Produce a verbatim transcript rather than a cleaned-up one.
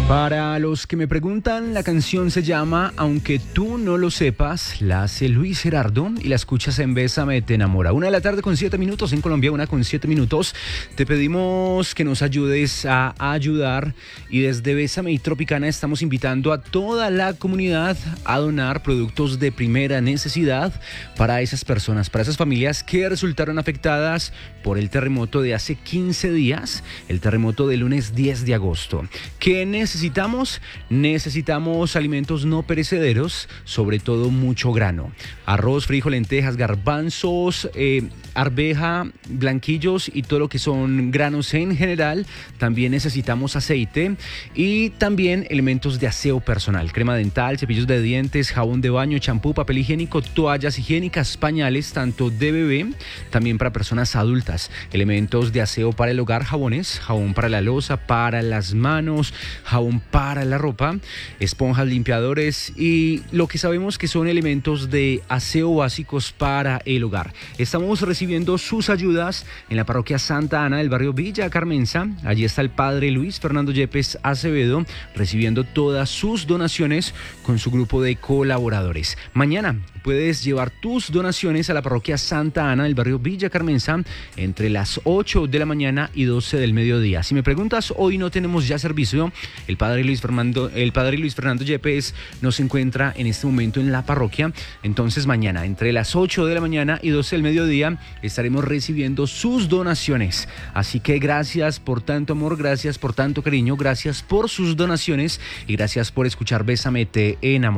Para los que me preguntan, la canción se llama Aunque tú no lo sepas, la hace Luis Gerardo y la escuchas en Bésame te enamora. Una de la tarde con siete minutos en Colombia, una con siete minutos. Te pedimos que nos ayudes a ayudar y desde Bésame y Tropicana estamos invitando a toda la comunidad a donar productos de primera necesidad para esas personas, para esas familias que resultaron afectadas por el terremoto de hace quince días, el terremoto del lunes diez de agosto. ¿Qué necesitamos? Necesitamos, necesitamos alimentos no perecederos, sobre todo mucho grano. Arroz, frijol, lentejas, garbanzos, eh, arveja, blanquillos y todo lo que son granos en general. También necesitamos aceite y también elementos de aseo personal. Crema dental, cepillos de dientes, jabón de baño, champú, papel higiénico, toallas higiénicas, pañales, tanto de bebé, también para personas adultas. Elementos de aseo para el hogar, jabones, jabón para la loza, para las manos, jabón para la ropa, esponjas, limpiadores y lo que sabemos que son elementos de aseo básicos para el hogar. Estamos recibiendo sus ayudas en la parroquia Santa Ana del barrio Villa Carmenza. Allí está el padre Luis Fernando Yepes Acevedo recibiendo todas sus donaciones con su grupo de colaboradores. Mañana puedes llevar tus donaciones a la parroquia Santa Ana del barrio Villa Carmenza entre las ocho de la mañana y doce del mediodía. Si me preguntas, hoy no tenemos ya servicio. El padre Luis Fernando, el padre Luis Fernando Yepes no se encuentra en este momento en la parroquia. Entonces mañana entre las ocho de la mañana y doce del mediodía estaremos recibiendo sus donaciones. Así que gracias por tanto amor, gracias por tanto cariño, gracias por sus donaciones y gracias por escuchar Bésame te enamora.